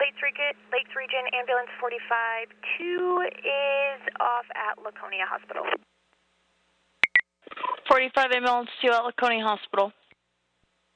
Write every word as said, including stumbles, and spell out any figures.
Lakes Region, Lakes Region Ambulance forty-five two is off at Laconia Hospital. forty-five Ambulance two at Laconia Hospital.